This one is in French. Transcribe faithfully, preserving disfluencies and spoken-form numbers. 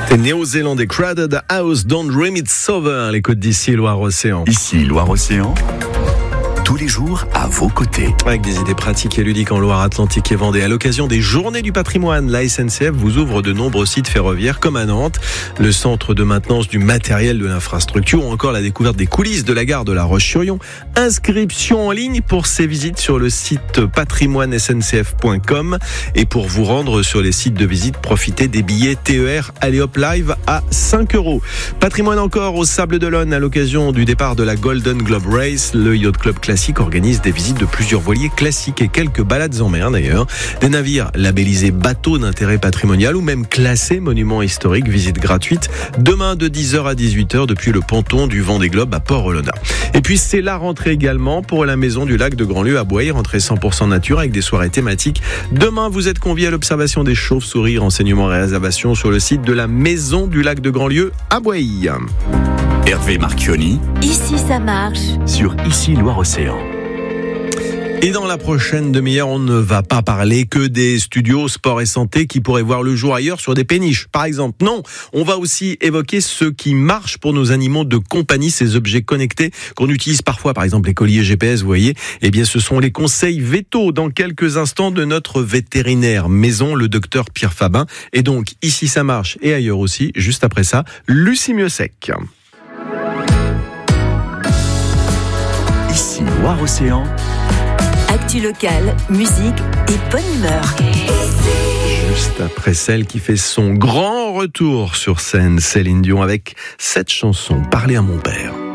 C'était néo-zélandais Crowded House, Don't Dream It's Over, les côtes d'ici, Loire-Océan. Ici, Loire-Océan. Tous les jours, à vos côtés. Avec des idées pratiques et ludiques en Loire-Atlantique et Vendée. À l'occasion des Journées du patrimoine, la S N C F vous ouvre de nombreux sites ferroviaires comme à Nantes, le centre de maintenance du matériel de l'infrastructure ou encore la découverte des coulisses de la gare de La Roche-sur-Yon. Inscription en ligne pour ces visites sur le site patrimoine s n c f point com. Et pour vous rendre sur les sites de visite, profitez des billets T E R Allez Hop Live à cinq euros. Patrimoine encore au Sable d'Olonne à l'occasion du départ de la Golden Globe Race. Le Yacht Club Classique organise des visites de plusieurs voiliers classiques et quelques balades en mer d'ailleurs. Des navires labellisés bateaux d'intérêt patrimonial ou même classés monuments historiques, visite gratuite demain de dix heures à dix-huit heures depuis le ponton du Vendée Globe à Port-Olona. Et puis c'est la rentrée également pour la maison du lac de Grandlieu à Boye, rentrée cent pour cent nature avec des soirées thématiques. Demain vous êtes conviés à l'observation des chauves-souris, renseignements et réservations sur le site de la maison du lac de Grandlieu à Boye. Hervé Marchioni. Ici ça marche. Sur Ici Loire-Océan. Et dans la prochaine demi-heure, on ne va pas parler que des studios sport et santé qui pourraient voir le jour ailleurs sur des péniches, par exemple. Non, on va aussi évoquer ce qui marche pour nos animaux de compagnie, ces objets connectés qu'on utilise parfois, par exemple les colliers G P S, vous voyez. Eh bien, ce sont les conseils vétos dans quelques instants de notre vétérinaire maison, le docteur Pierre Fabin. Et donc, ici ça marche et ailleurs aussi, juste après ça, Lucie Mieuxsec. Ici Loire-Océan. Actu locale, musique et bonne humeur. Juste après celle qui fait son grand retour sur scène, Céline Dion avec cette chanson, Parler à mon père.